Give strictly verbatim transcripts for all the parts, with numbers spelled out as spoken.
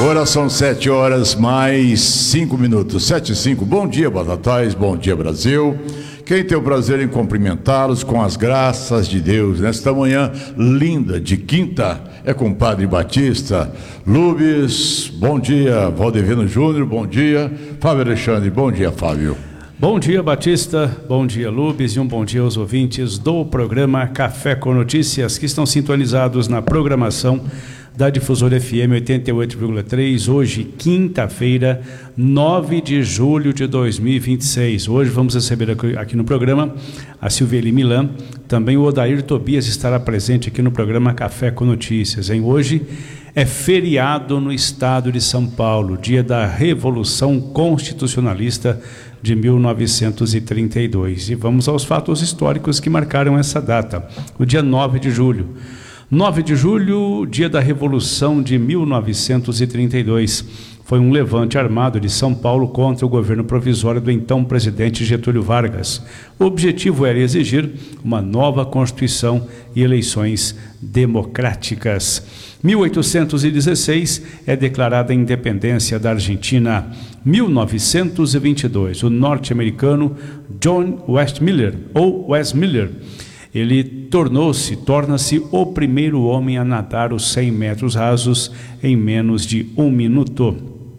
Agora são sete horas mais cinco minutos, sete e cinco. Bom dia, Batatais, bom dia, Brasil. Quem tem o prazer em cumprimentá-los com as graças de Deus nesta manhã linda de quinta é com o Padre Batista. Lubes, bom dia. Valdevino Júnior, bom dia. Fábio Alexandre, bom dia, Fábio. Bom dia, Batista, bom dia, Lubes, e um bom dia aos ouvintes do programa Café com Notícias, que estão sintonizados na programação da Difusora F M oitenta e oito vírgula três, hoje, quinta-feira, nove de julho de dois mil e vinte e seis. Hoje vamos receber aqui, aqui no programa a Silveli Milan, também o Odair Tobias estará presente aqui no programa Café com Notícias. Hein? Hoje é feriado no estado de São Paulo, dia da Revolução Constitucionalista de mil novecentos e trinta e dois. E vamos aos fatos históricos que marcaram essa data, o dia nove de julho. nove de julho, dia da Revolução de mil novecentos e trinta e dois. Foi um levante armado de São Paulo contra o governo provisório do então presidente Getúlio Vargas. O objetivo era exigir uma nova Constituição e eleições democráticas. mil oitocentos e dezesseis é declarada a independência da Argentina. mil novecentos e vinte e dois, o norte-americano John Westmiller, ou Wes Miller, ele tornou-se, torna-se o primeiro homem a nadar os cem metros rasos em menos de um minuto.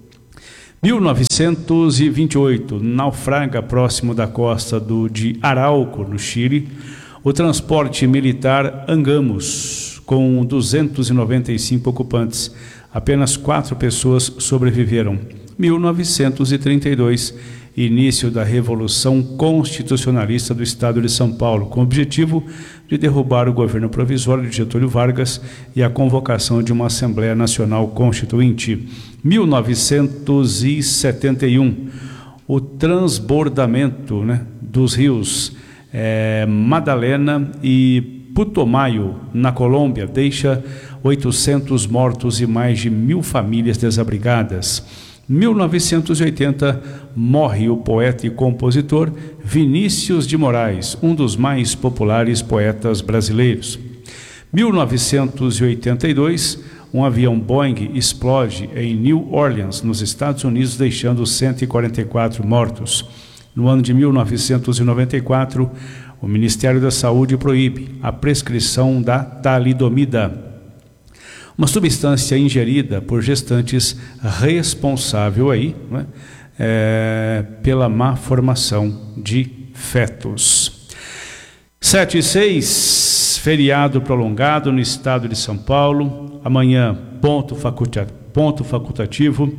mil novecentos e vinte e oito, naufraga próximo da costa do, de Arauco, no Chile, o transporte militar Angamos, com duzentos e noventa e cinco ocupantes. Apenas quatro pessoas sobreviveram. mil novecentos e trinta e dois, início da Revolução Constitucionalista do Estado de São Paulo, com o objetivo de derrubar o governo provisório de Getúlio Vargas e a convocação de uma Assembleia Nacional Constituinte. mil novecentos e setenta e um, o transbordamento, né, dos rios é, Madalena e Putumayo, na Colômbia, deixa oitocentos mortos e mais de mil famílias desabrigadas. mil novecentos e oitenta, morre o poeta e compositor Vinícius de Moraes, um dos mais populares poetas brasileiros. mil novecentos e oitenta e dois, um avião Boeing explode em New Orleans, nos Estados Unidos, deixando cento e quarenta e quatro mortos. No ano de mil novecentos e noventa e quatro, o Ministério da Saúde proíbe a prescrição da talidomida, uma substância ingerida por gestantes responsável aí, né, é, pela má formação de fetos. sete e seis, feriado prolongado no estado de São Paulo. Amanhã, ponto, faculta, ponto facultativo.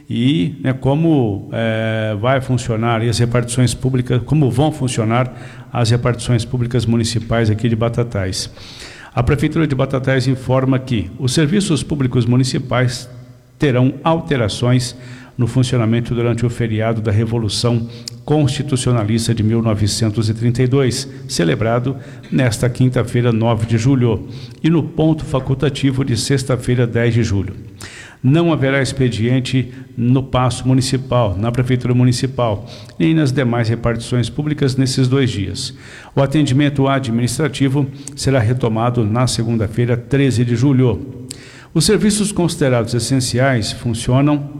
E né, como é, vai funcionar as repartições públicas, como vão funcionar as repartições públicas municipais aqui de Batatais. A Prefeitura de Batatais informa que os serviços públicos municipais terão alterações no funcionamento durante o feriado da Revolução Constitucionalista de mil novecentos e trinta e dois, celebrado nesta quinta-feira, nove de julho, e no ponto facultativo de sexta-feira, dez de julho. Não haverá expediente no Paço Municipal, na Prefeitura Municipal, nem nas demais repartições públicas nesses dois dias. O atendimento administrativo será retomado na segunda-feira, treze de julho. Os serviços considerados essenciais funcionam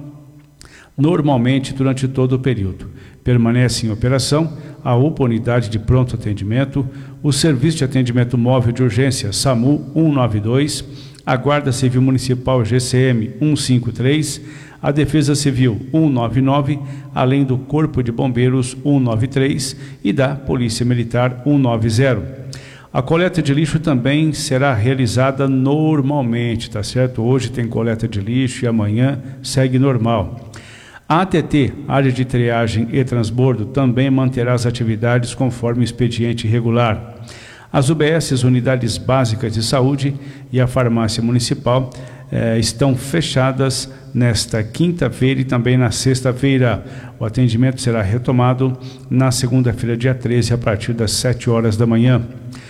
normalmente durante todo o período. Permanece em operação a U P A, Unidade de Pronto Atendimento, o Serviço de Atendimento Móvel de Urgência SAMU cento e noventa e dois, a Guarda Civil Municipal G C M cento e cinquenta e três, a Defesa Civil cento e noventa e nove, além do Corpo de Bombeiros cento e noventa e três e da Polícia Militar cento e noventa. A coleta de lixo também será realizada normalmente, tá certo? Hoje tem coleta de lixo e amanhã segue normal. A ATT, Área de Triagem e Transbordo, também manterá as atividades conforme o expediente regular. As U B S, Unidades Básicas de Saúde, e a Farmácia Municipal eh, estão fechadas nesta quinta-feira e também na sexta-feira. O atendimento será retomado na segunda-feira, dia treze, a partir das sete horas da manhã.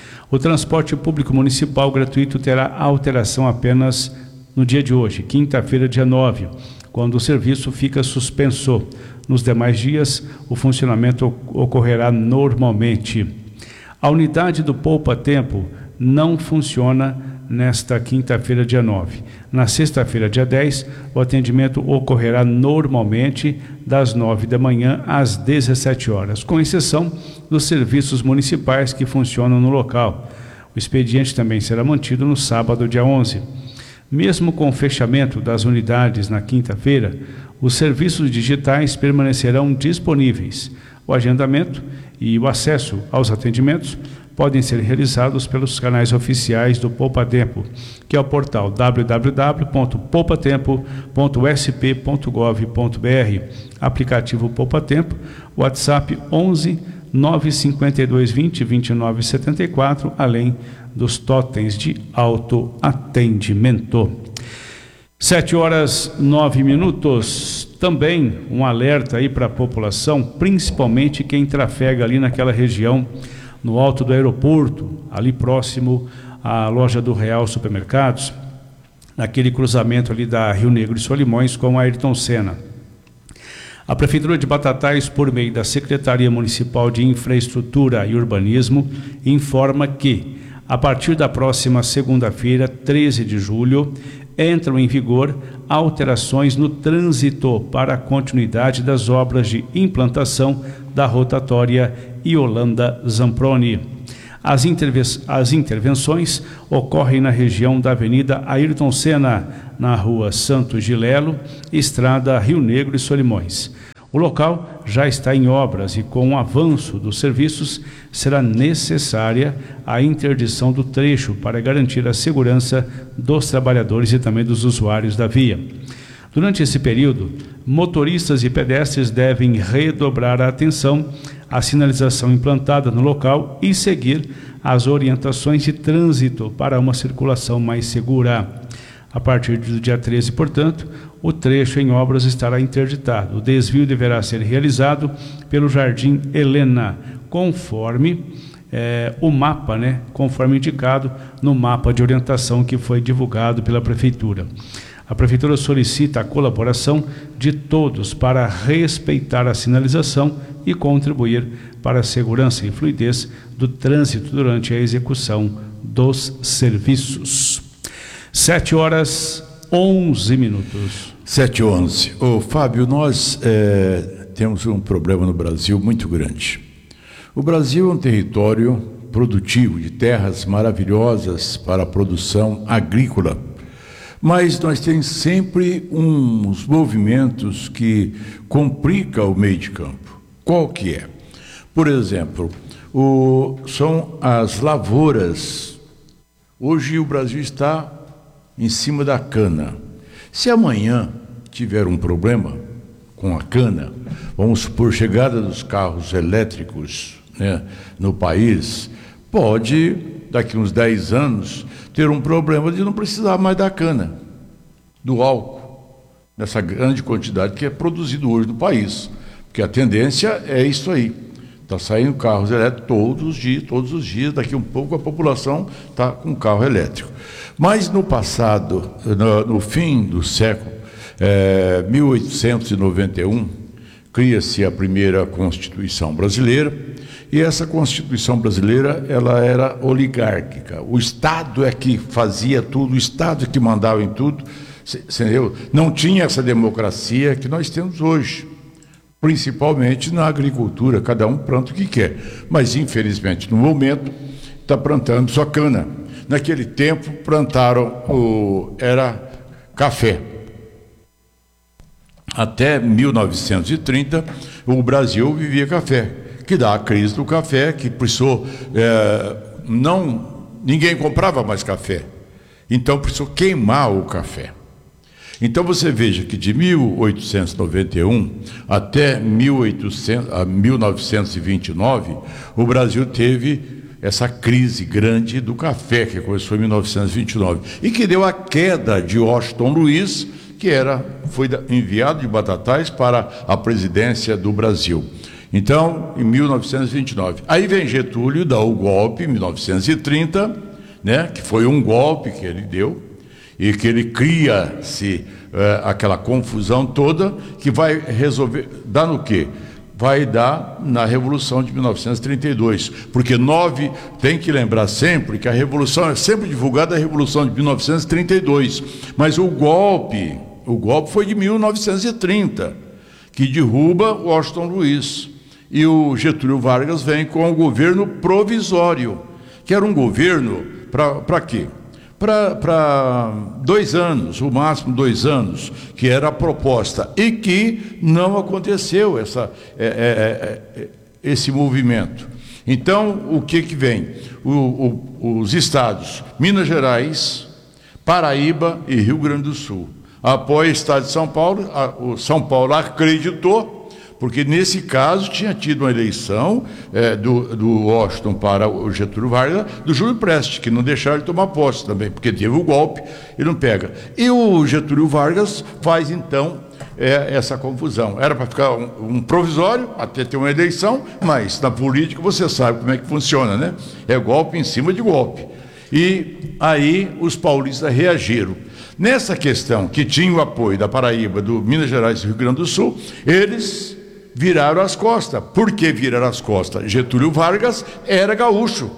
O transporte público municipal gratuito terá alteração apenas no dia de hoje, quinta-feira, dia nove, quando o serviço fica suspenso. Nos demais dias, o funcionamento ocorrerá normalmente. A unidade do Poupa Tempo não funciona nesta quinta-feira, dia nove. Na sexta-feira, dia dez, o atendimento ocorrerá normalmente das nove da manhã às dezessete horas, com exceção dos serviços municipais que funcionam no local. O expediente também será mantido no sábado, dia onze. Mesmo com o fechamento das unidades na quinta-feira, os serviços digitais permanecerão disponíveis. O agendamento e o acesso aos atendimentos podem ser realizados pelos canais oficiais do Poupa Tempo, que é o portal w w w ponto poupa tempo ponto s p ponto gov ponto b r, aplicativo Poupa Tempo, WhatsApp onze nove cinco dois vinte vinte e nove setenta e quatro, além dos totens de autoatendimento. Sete horas, nove minutos. Também um alerta aí para a população, principalmente quem trafega ali naquela região, no alto do aeroporto, ali próximo à loja do Real Supermercados, naquele cruzamento ali da Rio Negro e Solimões com a Ayrton Senna. A Prefeitura de Batatais, por meio da Secretaria Municipal de Infraestrutura e Urbanismo, informa que, a partir da próxima segunda-feira, treze de julho, entram em vigor alterações no trânsito para a continuidade das obras de implantação da rotatória Yolanda Zamproni. As, interve- as intervenções ocorrem na região da Avenida Ayrton Senna, na Rua Santos de Lelo, Estrada Rio Negro e Solimões. O local já está em obras e, com o avanço dos serviços, será necessária a interdição do trecho para garantir a segurança dos trabalhadores e também dos usuários da via. Durante esse período, motoristas e pedestres devem redobrar a atenção à sinalização implantada no local e seguir as orientações de trânsito para uma circulação mais segura. A partir do dia treze, portanto, o trecho em obras estará interditado. O desvio deverá ser realizado pelo Jardim Helena, conforme eh, o mapa, né, conforme indicado no mapa de orientação que foi divulgado pela Prefeitura. A Prefeitura solicita a colaboração de todos para respeitar a sinalização e contribuir para a segurança e fluidez do trânsito durante a execução dos serviços. Sete horas, onze minutos. Sete e onze. Ô, Fábio, nós é, temos um problema no Brasil muito grande. O Brasil é um território produtivo de terras maravilhosas para a produção agrícola, mas nós temos sempre uns movimentos que complicam o meio de campo. Qual que é? Por exemplo, o, são as lavouras. Hoje o Brasil está em cima da cana. Se amanhã tiver um problema com a cana, vamos supor, chegada dos carros elétricos, né, no país, pode, daqui uns dez anos, ter um problema de não precisar mais da cana, do álcool, nessa grande quantidade que é produzido hoje no país. Porque a tendência é isso aí. Está saindo carros elétricos todos os dias, todos os dias, daqui um pouco a população está com carro elétrico. Mas no passado, no, no fim do século, é, mil oitocentos e noventa e um, cria-se a primeira Constituição brasileira, e essa Constituição brasileira, ela era oligárquica. O Estado é que fazia tudo, o Estado é que mandava em tudo, entendeu? Não tinha essa democracia que nós temos hoje, principalmente na agricultura, cada um planta o que quer. Mas, infelizmente, no momento, está plantando só cana. Naquele tempo, plantaram, o, era café. Até mil novecentos e trinta, o Brasil vivia café, que dá a crise do café, que precisou, é, não, ninguém comprava mais café, então precisou queimar o café. Então você veja que de mil oitocentos e noventa e um até mil novecentos e vinte e nove, o Brasil teve essa crise grande do café, que começou em mil novecentos e vinte e nove, e que deu a queda de Washington Luiz, que era, foi enviado de Batatais para a presidência do Brasil. Então, em mil novecentos e vinte e nove. Aí vem Getúlio, dá o golpe, em mil novecentos e trinta, né, que foi um golpe que ele deu, e que ele cria-se é, aquela confusão toda, que vai resolver, dar no quê? vai dar na Revolução de mil novecentos e trinta e dois, porque nove, tem que lembrar sempre que a Revolução é sempre divulgada a Revolução de mil novecentos e trinta e dois, mas o golpe, o golpe foi de mil novecentos e trinta, que derruba Washington Luiz, e o Getúlio Vargas vem com o governo provisório, que era um governo para quê? Para dois anos, o máximo dois anos, que era a proposta, e que não aconteceu essa, é, é, é, esse movimento. Então, o que, que vem? O, o, os estados Minas Gerais, Paraíba e Rio Grande do Sul. Apoia o estado de São Paulo, a, o São Paulo acreditou, porque nesse caso tinha tido uma eleição é, do, do Washington para o Getúlio Vargas, do Júlio Prestes, que não deixaram ele tomar posse também, porque teve o golpe e não pega. E o Getúlio Vargas faz então é, essa confusão. Era para ficar um, um provisório, até ter uma eleição, mas na política você sabe como é que funciona, né? É golpe em cima de golpe. E aí os paulistas reagiram. Nessa questão, que tinha o apoio da Paraíba, do Minas Gerais e do Rio Grande do Sul, eles viraram as costas. Por que viraram as costas? Getúlio Vargas era gaúcho.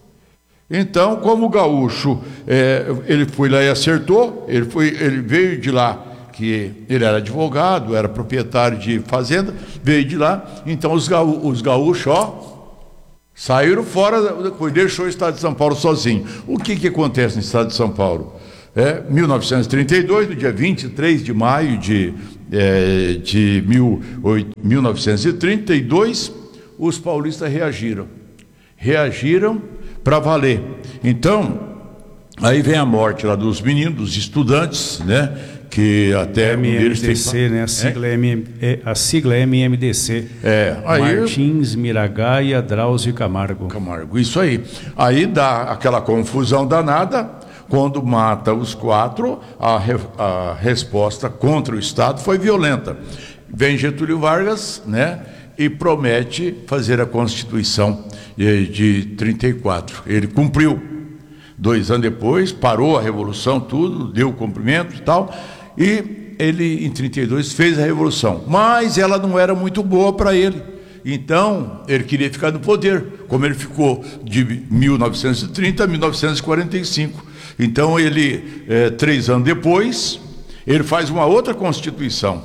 Então, como o gaúcho, é, ele foi lá e acertou, ele, foi, ele veio de lá, que ele era advogado, era proprietário de fazenda, veio de lá, então os, gaú, os gaúchos, ó, saíram fora, deixou o estado de São Paulo sozinho. O que, que acontece no estado de São Paulo? É, mil novecentos e trinta e dois, no dia vinte e três de maio de, é, de mil novecentos e trinta e dois, os paulistas reagiram. Reagiram para valer. Então, aí vem a morte lá dos meninos, dos estudantes, né? Que até M M D C, tem... né? A sigla, é? M M, a sigla é M M D C. É, aí... Martins, Miragaia, Drauzio e Camargo. Camargo, isso aí. Aí dá aquela confusão danada. Quando mata os quatro, a, re, a resposta contra o Estado foi violenta. Vem Getúlio Vargas, né, e promete fazer a Constituição de, de trinta e quatro. Ele cumpriu. Dois anos depois, parou a Revolução, tudo, deu cumprimento e tal, e ele, em trinta e dois, fez a Revolução. Mas ela não era muito boa para ele. Então, ele queria ficar no poder, como ele ficou de mil novecentos e trinta a mil novecentos e quarenta e cinco. Então, ele, é, três anos depois, ele faz uma outra Constituição,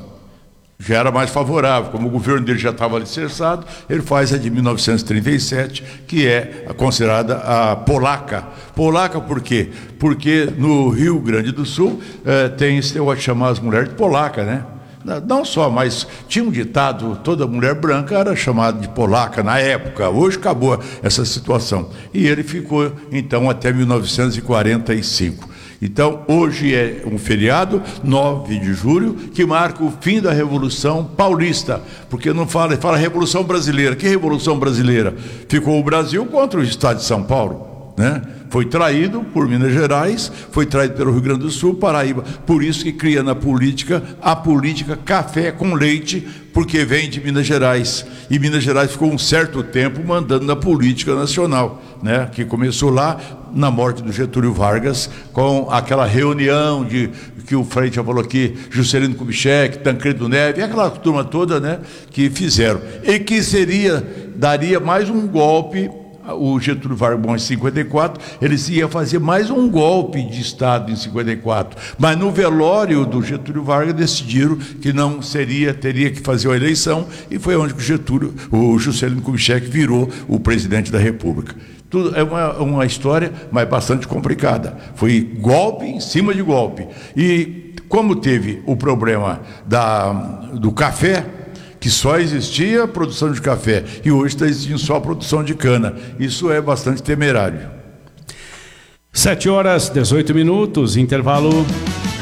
já era mais favorável, como o governo dele já estava alicerçado, ele faz a de mil novecentos e trinta e sete, que é considerada a polaca. Polaca por quê? Porque no Rio Grande do Sul é, tem esse negócio de chamar as mulheres de polaca, né? Não só, mas tinha um ditado, toda mulher branca era chamada de polaca na época, hoje acabou essa situação. E ele ficou, então, até mil novecentos e quarenta e cinco. Então, hoje é um feriado, nove de julho, que marca o fim da Revolução Paulista, porque não fala, fala Revolução Brasileira. Que Revolução Brasileira? Ficou o Brasil contra o Estado de São Paulo, né? Foi traído por Minas Gerais, foi traído pelo Rio Grande do Sul, Paraíba. Por isso que cria na política a política café com leite, porque vem de Minas Gerais. E Minas Gerais ficou um certo tempo mandando na política nacional, né? Que começou lá na morte do Getúlio Vargas, com aquela reunião de, que o Frei já falou aqui, Juscelino Kubitschek, Tancredo Neves, aquela turma toda, né, que fizeram. E que seria, daria mais um golpe. O Getúlio Vargas, em cinquenta e quatro, eles iam fazer mais um golpe de Estado em cinquenta e quatro, mas no velório do Getúlio Vargas decidiram que não seria, teria que fazer a eleição, e foi onde o Getúlio, o Juscelino Kubitschek virou o presidente da República. Tudo é uma, uma história, mas bastante complicada. Foi golpe em cima de golpe. E como teve o problema da, do café, que só existia a produção de café, e hoje está existindo só a produção de cana. Isso é bastante temerário. sete horas, dezoito minutos, intervalo.